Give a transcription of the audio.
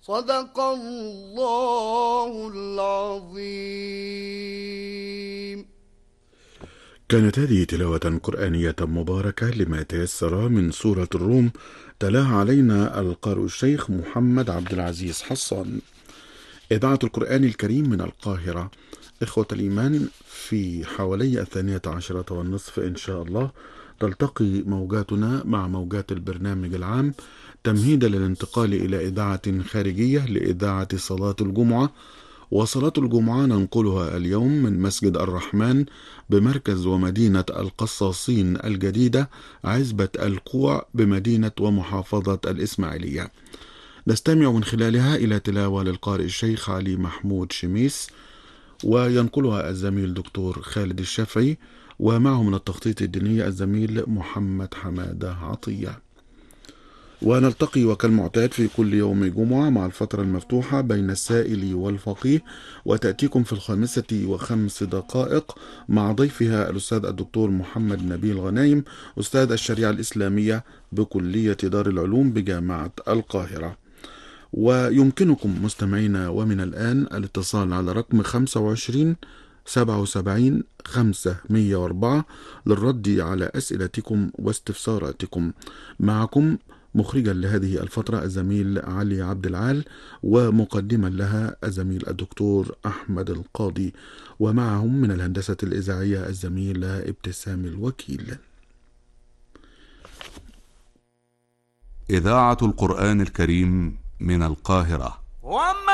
صدق الله العظيم. كانت هذه تلاوة قرآنية مباركة لما تيسر من سورة الروم، تلاها علينا القارئ الشيخ محمد عبد العزيز حصان. إذاعة القرآن الكريم من القاهرة. إخوة الإيمان، في حوالي 12:30 إن شاء الله تلتقي موجاتنا مع موجات البرنامج العام تمهيدا للانتقال إلى إذاعة خارجية لإذاعة صلاة الجمعة. وصلاة الجمعة ننقلها اليوم من مسجد الرحمن بمركز ومدينة القصاصين الجديدة عزبة القوع بمدينة ومحافظة الإسماعيلية. نستمع من خلالها إلى تلاوة للقارئ الشيخ علي محمود شميس، وينقلها الزميل دكتور خالد الشافعي، ومعه من التخطيط الديني الزميل محمد حمادة عطية. ونلتقي وكالمعتاد في كل يوم جمعة مع الفترة المفتوحة بين السائل والفقيه، وتأتيكم في 5:05 مع ضيفها الأستاذ الدكتور محمد نبيل غنايم، أستاذ الشريعة الإسلامية بكلية دار العلوم بجامعة القاهرة. ويمكنكم مستمعينا ومن الآن الاتصال على رقم 25 77 504 للرد على أسئلتكم واستفساراتكم. معكم مخرجا لهذه الفترة الزميل علي عبد العال، ومقدما لها الزميل الدكتور أحمد القاضي، ومعهم من الهندسة الإذاعية الزميلة ابتسام الوكيل. إذاعة القرآن الكريم من القاهرة.